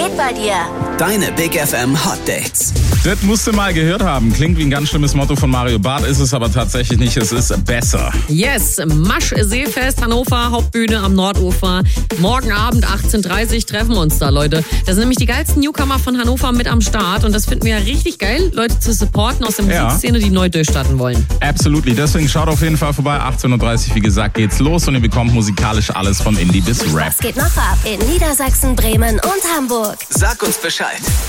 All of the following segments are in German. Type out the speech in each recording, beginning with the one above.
Check bei dir. Deine Big FM Hot Dates. Das musst du mal gehört haben. Klingt wie ein ganz schlimmes Motto von Mario Barth, ist es aber tatsächlich nicht. Es ist besser. Yes, Masch Seefest Hannover, Hauptbühne am Nordufer. Morgen Abend 18:30 Uhr treffen wir uns da, Leute. Das sind nämlich die geilsten Newcomer von Hannover mit am Start. Und das finden wir ja richtig geil, Leute zu supporten aus der Musikszene, die neu durchstarten wollen. Absolutely. Deswegen schaut auf jeden Fall vorbei. 18:30 Uhr, wie gesagt, geht's los. Und ihr bekommt musikalisch alles von Indie bis Rap. Was geht noch ab in Niedersachsen, Bremen und Hamburg? Sag uns Bescheid.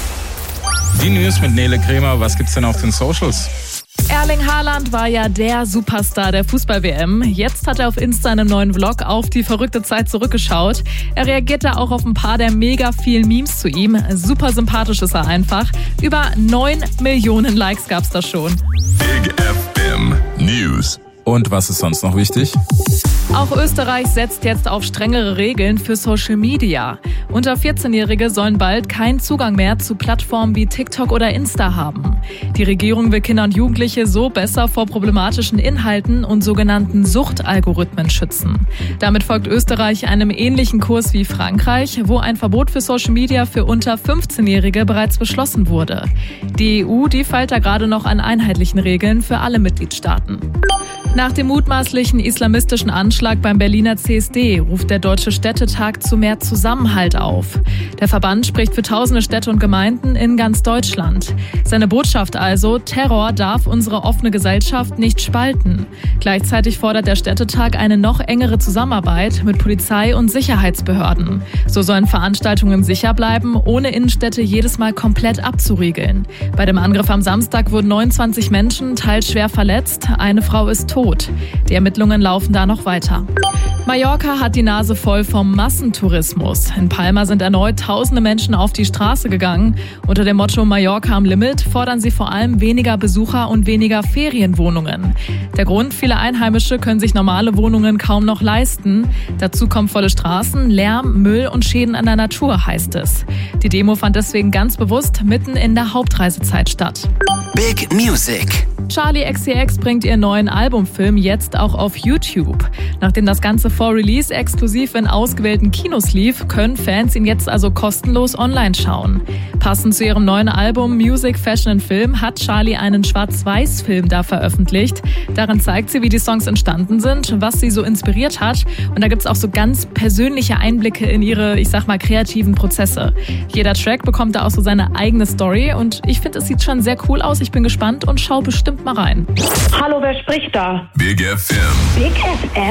Die News mit Nele Kremer. Was gibt's denn auf den Socials? Erling Haaland war ja der Superstar der Fußball-WM. Jetzt hat er auf Insta einen neuen Vlog auf die verrückte Zeit zurückgeschaut. Er reagierte auch auf ein paar der mega vielen Memes zu ihm. Super sympathisch ist er einfach. Über 9 Millionen Likes gab's da schon. Big FM News. Und was ist sonst noch wichtig? Auch Österreich setzt jetzt auf strengere Regeln für Social Media. Unter 14-Jährige sollen bald keinen Zugang mehr zu Plattformen wie TikTok oder Insta haben. Die Regierung will Kinder und Jugendliche so besser vor problematischen Inhalten und sogenannten Suchtalgorithmen schützen. Damit folgt Österreich einem ähnlichen Kurs wie Frankreich, wo ein Verbot für Social Media für unter 15-Jährige bereits beschlossen wurde. Die EU, die feilt da gerade noch an einheitlichen Regeln für alle Mitgliedstaaten. Nach dem mutmaßlichen islamistischen Anschlag beim Berliner CSD ruft der Deutsche Städtetag zu mehr Zusammenhalt auf. Der Verband spricht für tausende Städte und Gemeinden in ganz Deutschland. Seine Botschaft also: Terror darf unsere offene Gesellschaft nicht spalten. Gleichzeitig fordert der Städtetag eine noch engere Zusammenarbeit mit Polizei und Sicherheitsbehörden. So sollen Veranstaltungen sicher bleiben, ohne Innenstädte jedes Mal komplett abzuriegeln. Bei dem Angriff am Samstag wurden 29 Menschen teils schwer verletzt. Eine Frau ist tot. Die Ermittlungen laufen da noch weiter. Mallorca hat die Nase voll vom Massentourismus. In Palma sind erneut tausende Menschen auf die Straße gegangen. Unter dem Motto Mallorca am Limit fordern sie vor allem weniger Besucher und weniger Ferienwohnungen. Der Grund: viele Einheimische können sich normale Wohnungen kaum noch leisten. Dazu kommen volle Straßen, Lärm, Müll und Schäden an der Natur, heißt es. Die Demo fand deswegen ganz bewusst mitten in der Hauptreisezeit statt. Big Music. Charli XCX bringt ihren neuen Albumfilm jetzt auch auf YouTube. Nachdem das Ganze vor Release exklusiv in ausgewählten Kinos lief, können Fans ihn jetzt also kostenlos online schauen. Passend zu ihrem neuen Album Music, Fashion and Film hat Charli einen Schwarz-Weiß-Film da veröffentlicht. Darin zeigt sie, wie die Songs entstanden sind, was sie so inspiriert hat. Und da gibt's auch so ganz persönliche Einblicke in ihre, ich sag mal, kreativen Prozesse. Jeder Track bekommt da auch so seine eigene Story und ich finde, es sieht schon sehr cool aus. Ich bin gespannt und schau bestimmt mal rein. Hallo, wer spricht da? Big FM. Big FM?